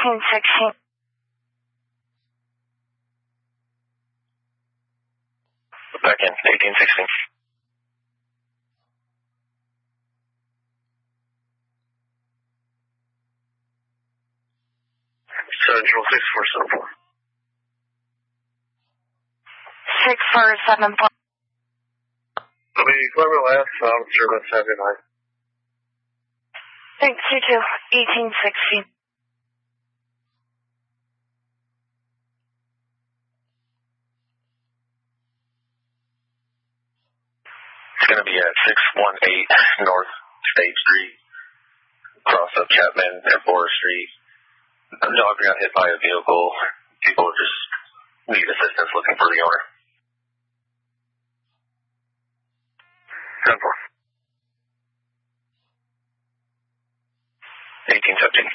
1816. Back in, 1816. Central 6474. 6474. Let me clever last service, have a good night. Thanks, you too. 1816. It's going to be at 618 North State Street, cross up Chapman and Forest Street. A dog got hit by a vehicle. People just need assistance looking for the owner. 10-4. 1815.